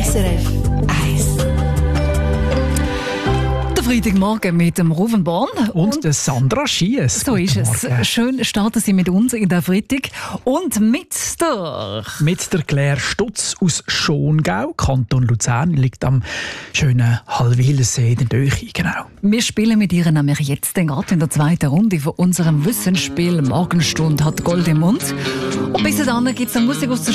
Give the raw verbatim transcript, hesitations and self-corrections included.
S R F eins. Der Freitagmorgen mit dem Ruven Born und, und der Sandra Schiess. So ist es. Morgen. Schön starten Sie mit uns in der Freitag und mit der... Mit der Claire Stutz aus Schongau, Kanton Luzern, liegt am schönen Hallwilersee in der Nähe. Genau. Wir spielen mit ihr nämlich jetzt gerade in der zweiten Runde von unserem Wissensspiel. Morgenstunde hat Gold im Mund. Und bis dann gibt es Musik aus der